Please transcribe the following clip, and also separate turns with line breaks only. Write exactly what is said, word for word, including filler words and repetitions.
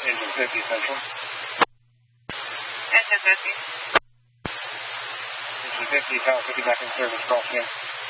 Engine fifty Central.
Engine fifty.
Engine fifty, Tower fifty back in service, cross in.